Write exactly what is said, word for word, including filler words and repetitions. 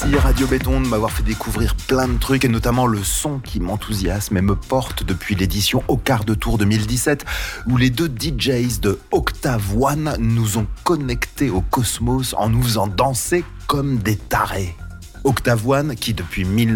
Merci Radio Béton de m'avoir fait découvrir plein de trucs et notamment le son qui m'enthousiasme et me porte depuis l'édition Au quart de tour deux mille dix-sept où les deux D Js de Octave One nous ont connectés au cosmos en nous faisant danser comme des tarés. Octave One qui depuis mille